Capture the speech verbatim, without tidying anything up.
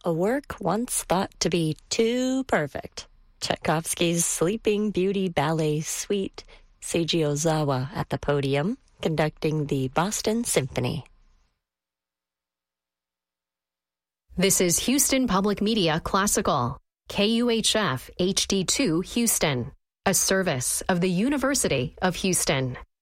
a work once thought to be too perfect. Tchaikovsky's Sleeping Beauty Ballet Suite, Seiji Ozawa at the podium, conducting the Boston Symphony. This is Houston Public Media Classical, K U H F H D two Houston, a service of the University of Houston.